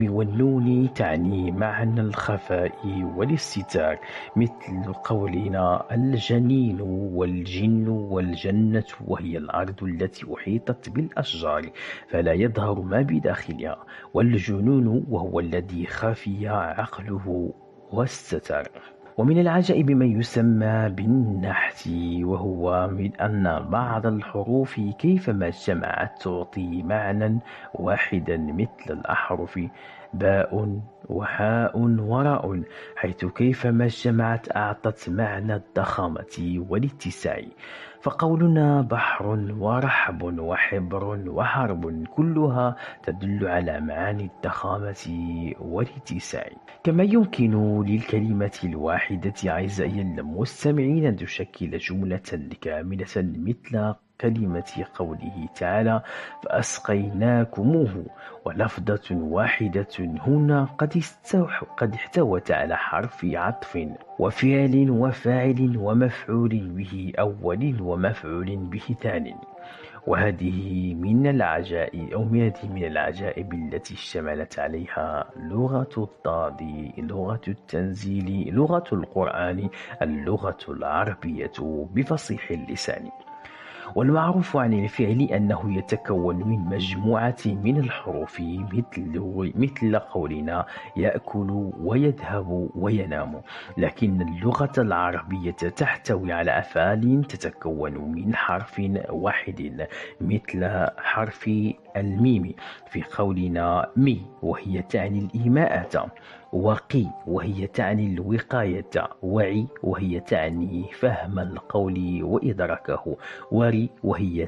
والنون تعني معنى الخفاء والاستتار، مثل قولنا الجنين والجن والجنة، وهي الأرض التي أحيطت بالأشجار فلا يظهر ما بداخلها، والجنون وهو الذي خفي عقله واستتر. ومن العجائب ما يسمى بالنحت، وهو من أن بعض الحروف كيفما اجتمعت تعطي معنى واحدا، مثل الأحرف باء وحاء وراء، حيث كيفما اجتمعت أعطت معنى الضخامة والاتساع. فقولنا بحر ورحب وحبر وحرب كلها تدل على معاني الضخامة والاتساع. كما يمكن للكلمة الواحدة أعزائي المستمعين أن تشكل جملة كاملة، مثل كلمة قوله تعالى فأسقيناكموه، ولفظة واحدة هنا قد احتوت على حرف عطف وفعل وفاعل ومفعول به أول ومفعول به ثاني. وهذه من العجائب من العجائب التي اشتملت عليها لغة الضاد، لغة التنزيل، لغة القرآن، اللغة العربية بفصيح اللسان. والمعروف عن الفعل أنه يتكون من مجموعة من الحروف، مثل قولنا يأكل ويذهب وينام. لكن اللغة العربية تحتوي على أفعال تتكون من حرف واحد، مثل حرف الميم في قولنا مي، وهي تعني الإيماءة، وقي وهي تعني الوقاية، وعي وهي تعني فهم القول وإدراكه، وري وهي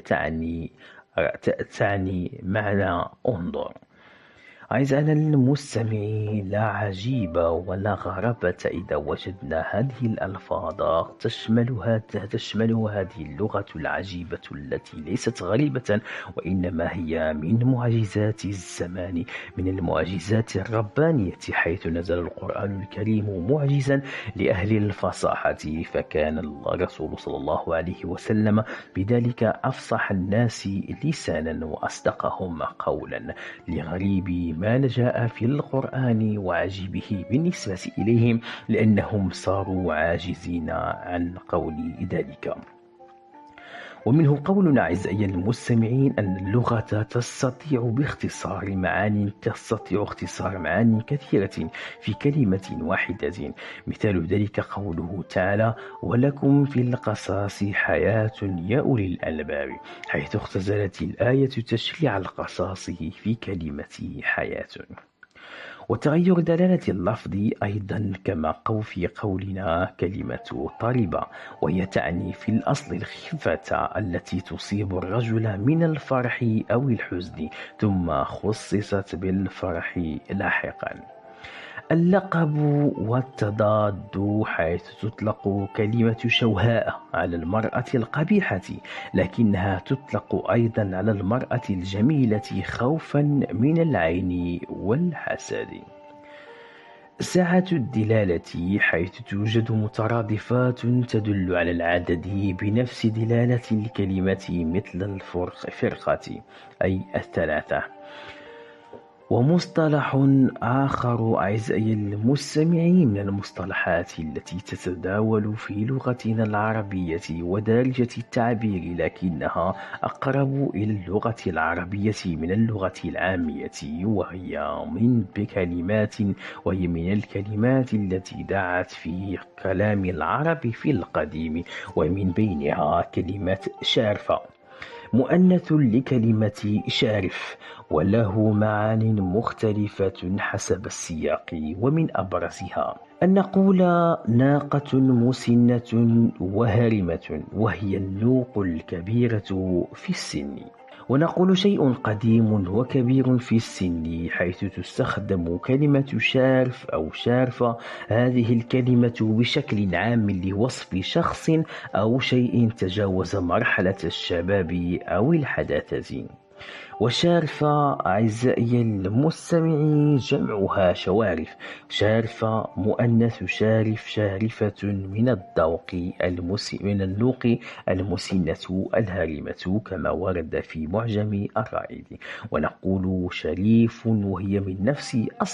تعني معنى انظر. أعزائنا المستمعين، لا عجيب ولا غرابة إذا وجدنا هذه الألفاظ تشملها هذه اللغة العجيبة التي ليست غريبة، وإنما هي من معجزات الزمان، من المعجزات الربانية، حيث نزل القرآن الكريم معجزا لأهل الفصاحة، فكان الرسول صلى الله عليه وسلم بذلك أفصح الناس لسانا وأصدقهم قولا، لغريب ما جاء في القرآن وعجيبه بالنسبة إليهم، لأنهم صاروا عاجزين عن قول ذلك. ومنه قولنا أعزائي المستمعين أن اللغة تستطيع اختصار معاني كثيرة في كلمة واحدة. مثال ذلك قوله تعالى ولكم في القصاص حياة يا أولي الألباب، حيث اختزلت الآية تشريع القصاص في كلمة حياة. وتغير دلالة اللفظ أيضا، كما في قولنا كلمة طربة، وهي تعني في الأصل الخفة التي تصيب الرجل من الفرح أو الحزن، ثم خصصت بالفرح لاحقا. اللقب والتضاد، حيث تطلق كلمة شوهاء على المرأة القبيحة، لكنها تطلق أيضا على المرأة الجميلة خوفا من العين والحسد. سعة الدلالة، حيث توجد مترادفات تدل على العدد بنفس دلالة الكلمة، مثل الفرقة أي الثلاثة. ومصطلح آخر أعزائي المستمعين من المصطلحات التي تتداول في لغتنا العربية ودارجة التعبير، لكنها أقرب إلى اللغة العربية من اللغة العامية، وهي من الكلمات التي دعت في كلام العرب في القديم، ومن بينها كلمة شارفة، مؤنث لكلمة شارف، وله معان مختلفة حسب السياق. ومن أبرزها أن نقول ناقة مسنة وهرمة، وهي النوق الكبيرة في السن، ونقول شيء قديم وكبير في السن، حيث تستخدم كلمة شارف أو شارفة هذه الكلمة بشكل عام لوصف شخص أو شيء تجاوز مرحلة الشباب أو الحداثة. وشارفة أعزائي المستمعين جمعها شوارف. شارفة مؤنث شارف، شارفة من الذوق من الذوق المسنة الهارمة كما ورد في معجم الرائد. ونقول شريف وهي من نفس